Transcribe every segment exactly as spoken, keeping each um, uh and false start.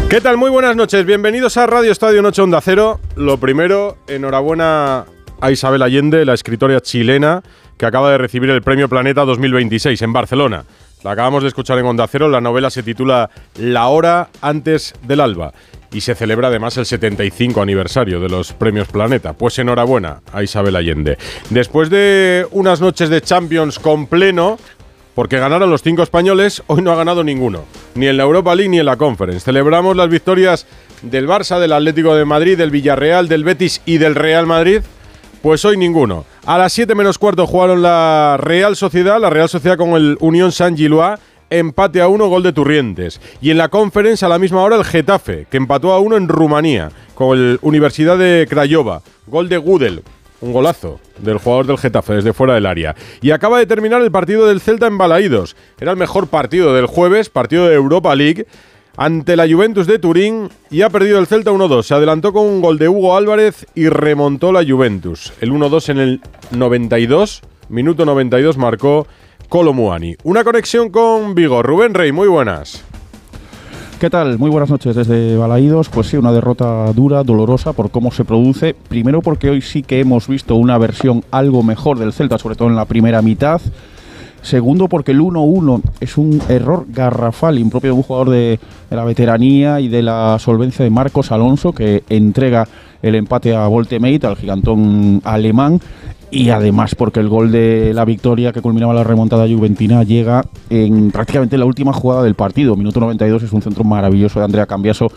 ¿Qué tal? Muy buenas noches. Bienvenidos a Radio Estadio Noche Onda Cero. Lo primero, enhorabuena a Isabel Allende, la escritora chilena que acaba de recibir el Premio Planeta dos mil veintiséis en Barcelona. La acabamos de escuchar en Onda Cero. La novela se titula La hora antes del alba y se celebra además el setenta y cinco aniversario de los Premios Planeta. Pues enhorabuena a Isabel Allende. Después de unas noches de Champions con pleno, porque ganaron los cinco españoles, hoy no ha ganado ninguno, ni en la Europa League ni en la Conference. Celebramos las victorias del Barça, del Atlético de Madrid, del Villarreal, del Betis y del Real Madrid. Pues hoy ninguno. A las siete menos cuarto jugaron la Real Sociedad, la Real Sociedad con el Unión Saint-Gilloise, empate a uno, gol de Turrientes. Y en la Conference a la misma hora el Getafe, que empató a uno en Rumanía, con el Universidad de Craiova, gol de Gudel. Un golazo del jugador del Getafe desde fuera del área. Y acaba de terminar el partido del Celta en Balaídos. Era el mejor partido del jueves, partido de Europa League, ante la Juventus de Turín, y ha perdido el Celta uno dos. Se adelantó con un gol de Hugo Álvarez y remontó la Juventus. El uno dos en el noventa y dos, minuto noventa y dos, marcó Kolo Muani. Una conexión con Vigo. Rubén Rey, muy buenas. ¿Qué tal? Muy buenas noches desde Balaídos. Pues sí, una derrota dura, dolorosa por cómo se produce. Primero porque hoy sí que hemos visto una versión algo mejor del Celta, sobre todo en la primera mitad. Segundo porque el uno uno es un error garrafal, impropio de un jugador de, de la veteranía y de la solvencia de Marcos Alonso, que entrega el empate a Voltemate, al gigantón alemán. Y además porque el gol de la victoria que culminaba la remontada juventina llega en prácticamente la última jugada del partido. Minuto noventa y dos, es un centro maravilloso de Andrea Cambiaso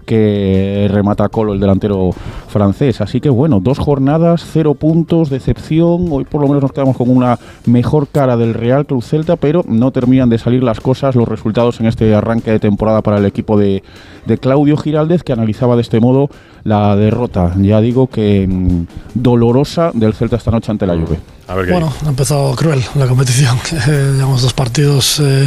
que remata a Colo, el delantero francés. Así que bueno, dos jornadas, cero puntos, decepción. Hoy por lo menos nos quedamos con una mejor cara del Real Club Celta, pero no terminan de salir las cosas, los resultados en este arranque de temporada para el equipo de, de Claudio Giraldez, que analizaba de este modo la derrota, ya digo que mmm, dolorosa del Celta esta noche ante la Juve. A ver, bueno, ha empezado cruel la competición. Eh, llevamos dos partidos eh,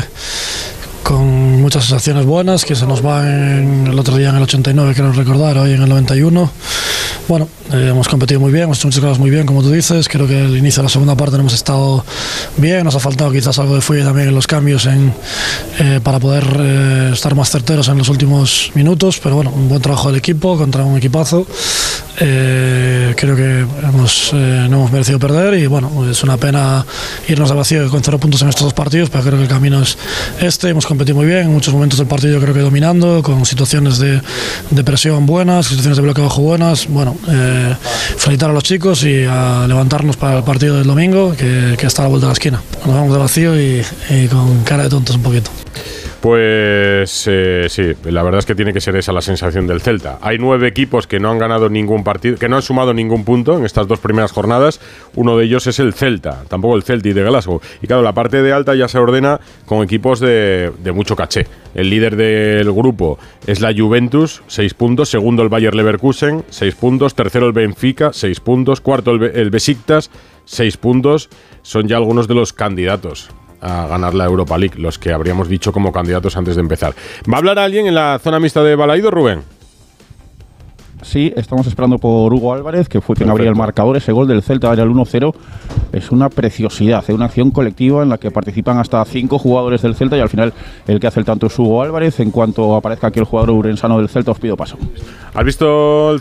con muchas sensaciones buenas, que se nos van el otro día en el ochenta y nueve, quiero recordar, hoy en el noventa y uno. Bueno, eh, hemos competido muy bien, hemos hecho muchas cosas muy bien, como tú dices. Creo que el inicio de la segunda parte no hemos estado bien, nos ha faltado quizás algo de fuelle también en los cambios en, eh, para poder eh, estar más certeros en los últimos minutos, pero bueno, un buen trabajo del equipo contra un equipazo. Eh, creo que hemos, eh, no hemos merecido perder y bueno, es una pena irnos al vacío con cero puntos en estos dos partidos, pero creo que el camino es este. Hemos competido muy bien, en muchos momentos del partido creo que dominando, con situaciones de, de presión buenas, situaciones de bloque bajo buenas. Bueno, eh, felicitar a los chicos y a levantarnos para el partido del domingo, que, que está a la vuelta de la esquina. Nos vamos de vacío y, y con cara de tontos un poquito. Pues eh, sí, la verdad es que tiene que ser esa la sensación del Celta. Hay nueve equipos que no han ganado ningún partido, que no han sumado ningún punto en estas dos primeras jornadas. Uno de ellos es el Celta, tampoco el Celtic de Glasgow. Y claro, la parte de alta ya se ordena con equipos de, de mucho caché. El líder del grupo es la Juventus, seis puntos. Segundo el Bayer Leverkusen, seis puntos. Tercero el Benfica, seis puntos. Cuarto el, Be- el Besiktas, seis puntos. Son ya algunos de los candidatos a ganar la Europa League, los que habríamos dicho como candidatos antes de empezar. ¿Va a hablar alguien en la zona mixta de Balaídos, Rubén? Sí, estamos esperando por Hugo Álvarez, que fue quien abría el marcador. Ese gol del Celta era el uno cero. Es una preciosidad, es una acción colectiva en la que participan hasta cinco jugadores del Celta y al final el que hace el tanto es Hugo Álvarez. En cuanto aparezca aquí el jugador urensano del Celta, os pido paso. ¿Has visto el